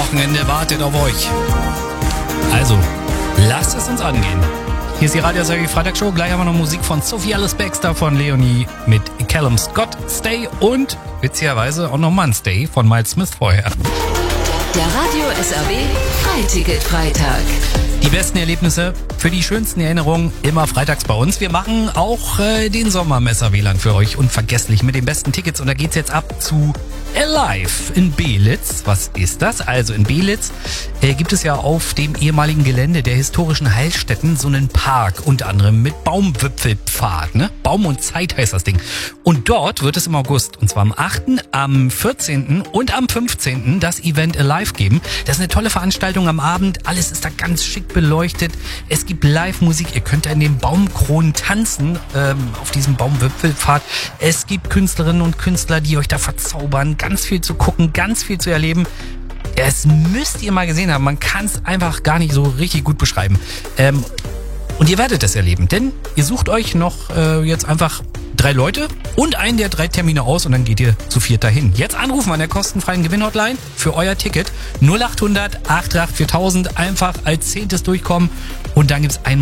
Wochenende wartet auf euch. Also, lasst es uns angehen. Hier ist die Radio Sergi Freitagsshow. Gleich haben wir noch Musik von Sophie Alice Baxter, von Leonie mit Callum Scott, Stay und witzigerweise auch nochmal ein Stay von Miles Smith vorher. Der Radio SRW Freiticket-Freitag. Die besten Erlebnisse für die schönsten Erinnerungen immer freitags bei uns. Wir machen auch den Sommermesser-WLAN für euch unvergesslich mit den besten Tickets. Und da geht's jetzt ab zu Alive in Belitz. Was ist das? Also in Belitz gibt es ja auf dem ehemaligen Gelände der historischen Heilstätten so einen Park, unter anderem mit Baumwipfelpfad, ne? Baum und Zeit heißt das Ding. Und dort wird es im August, und zwar am 8., am 14. und am 15. das Event Alive geben. Das ist eine tolle Veranstaltung am Abend. Alles ist da ganz schick beleuchtet. Es gibt Live-Musik. Ihr könnt in den Baumkronen tanzen, auf diesem Baumwipfelpfad. Es gibt Künstlerinnen und Künstler, die euch da verzaubern. Ganz viel zu gucken, ganz viel zu erleben. Das müsst ihr mal gesehen haben. Man kann es einfach gar nicht so richtig gut beschreiben. Und ihr werdet es erleben, denn ihr sucht euch noch jetzt einfach 3 Leute und einen der 3 Termine aus und dann geht ihr zu 4 dahin. Jetzt anrufen an der kostenfreien Gewinnhotline für euer Ticket 0800 888 4000, einfach als 10. durchkommen und dann gibt's einmal